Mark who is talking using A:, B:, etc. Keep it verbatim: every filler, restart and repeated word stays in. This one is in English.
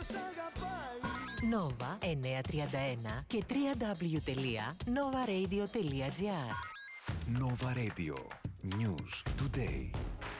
A: ποιος αγαπάει.
B: Nova εννιακόσια τριάντα ένα και double-u double-u double-u τελεία nova radio τελεία gr.
C: Nova Radio. News Today.